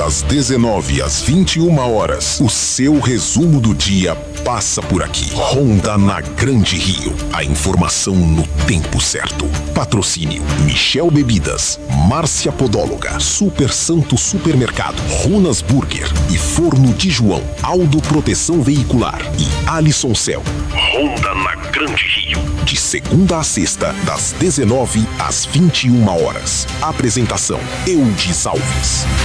Das 19 às 21 horas, o seu resumo do dia passa por aqui. Honda na Grande Rio. A informação no tempo certo. Patrocínio Michel Bebidas, Márcia Podóloga, Super Santo Supermercado, Runas Burger e Forno de João, Aldo Proteção Veicular e Alisson Cel. Honda na Grande Rio. De segunda a sexta, das 19 às 21 horas. Apresentação: Eudis Alves.